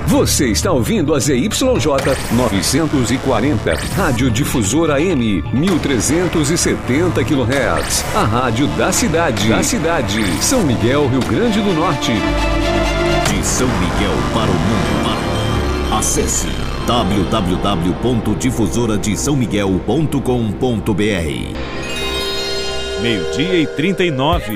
Você está ouvindo a ZYJ 940, Rádio Difusora AM, 1370 kHz. A rádio da cidade. São Miguel, Rio Grande do Norte. De São Miguel para o mundo. Acesse www.difusoradesãomiguel.com.br. 12:39.